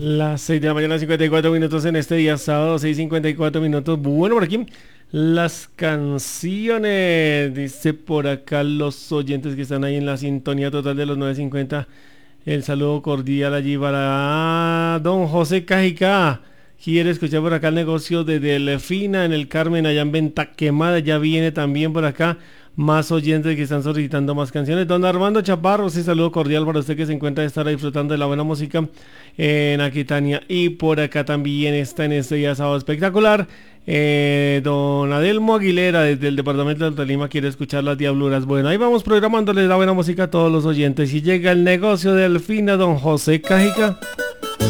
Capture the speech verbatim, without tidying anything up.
Las seis de la mañana, cincuenta y cuatro minutos en este día sábado, seis cincuenta y cuatro minutos. Bueno, por aquí las canciones, dice por acá los oyentes que están ahí en la sintonía total de los nueve cincuenta. El saludo cordial allí para don José Cajica. Quiere escuchar por acá el negocio de Delfina en el Carmen, allá en Venta Quemada. Ya viene también por acá más oyentes que están solicitando más canciones. Don Armando Chaparro, sí, saludo cordial para usted que se encuentra estar disfrutando de la buena música en Aquitania. Y por acá también está en este día sábado espectacular. Eh, don Adelmo Aguilera desde el departamento de Tolima quiere escuchar las diabluras. Bueno, ahí vamos programándoles la buena música a todos los oyentes. Y llega el negocio de Delfina, don José Cajica.